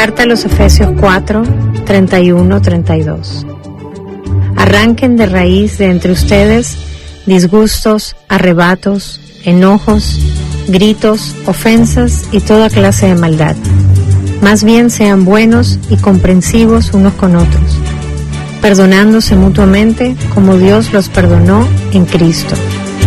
Carta a los Efesios 4, 31-32. Arranquen de raíz de entre ustedes disgustos, arrebatos, enojos, gritos, ofensas y toda clase de maldad. Más bien sean buenos y comprensivos unos con otros, perdonándose mutuamente como Dios los perdonó en Cristo.